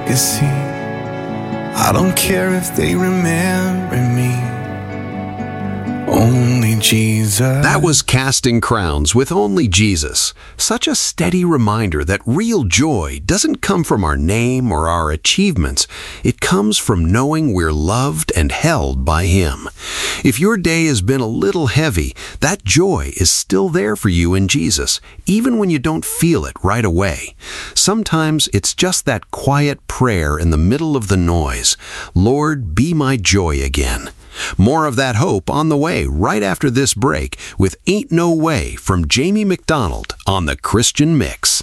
legacy. I don't care if they remember me. Only Jesus. That was Casting Crowns with Only Jesus. Such a steady reminder that real joy doesn't come from our name or our achievements. It comes from knowing we're loved and held by Him. If your day has been a little heavy, that joy is still there for you in Jesus, even when you don't feel it right away. Sometimes it's just that quiet prayer in the middle of the noise. Lord, be my joy again. More of that hope on the way right after this break with Ain't No Way from Jamie McDonald on the Christian Mix.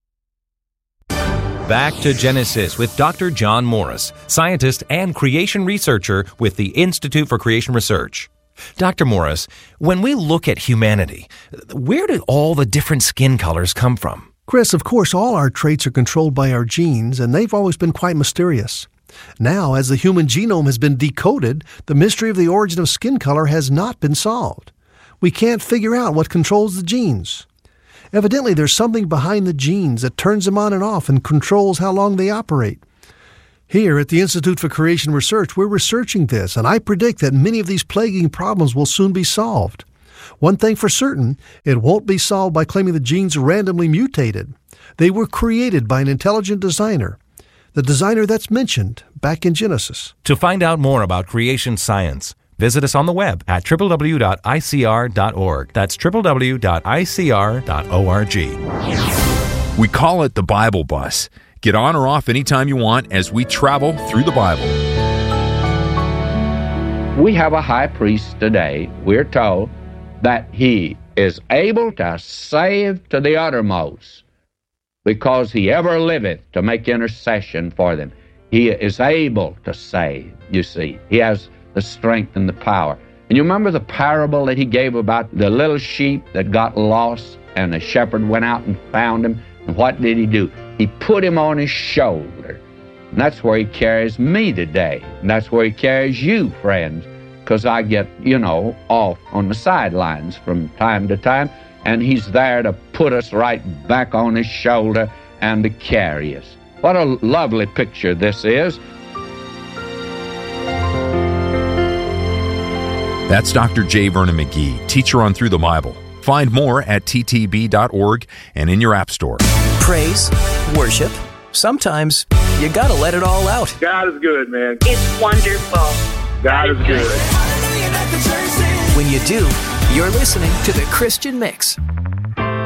Back to Genesis with Dr. John Morris, scientist and creation researcher with the Institute for Creation Research. Dr. Morris, when we look at humanity, where did all the different skin colors come from? Chris, of course, all our traits are controlled by our genes, and they've always been quite mysterious. Now, as the human genome has been decoded, the mystery of the origin of skin color has not been solved. We can't figure out what controls the genes. Evidently, there's something behind the genes that turns them on and off and controls how long they operate. Here at the Institute for Creation Research, we're researching this, and I predict that many of these plaguing problems will soon be solved. One thing for certain, it won't be solved by claiming the genes are randomly mutated. They were created by an intelligent designer, the designer that's mentioned back in Genesis. To find out more about creation science, visit us on the web at www.icr.org. That's www.icr.org. We call it the Bible Bus. Get on or off anytime you want as we travel through the Bible. We have a high priest today, we're told, that he is able to save to the uttermost, because he ever liveth to make intercession for them. He is able to save, you see. He has the strength and the power. And you remember the parable that he gave about the little sheep that got lost, and the shepherd went out and found him, and what did he do? He put him on his shoulder. And that's where he carries me today. And that's where he carries you, friends, because I get, off on the sidelines from time to time, and he's there to put us right back on his shoulder and to carry us. What a lovely picture this is. That's Dr. J. Vernon McGee, teacher on Through the Bible. Find more at ttb.org and in your app store. Praise, worship. Sometimes you gotta let it all out. God is good, man. It's wonderful. God is good. When you do, you're listening to The Christian Mix.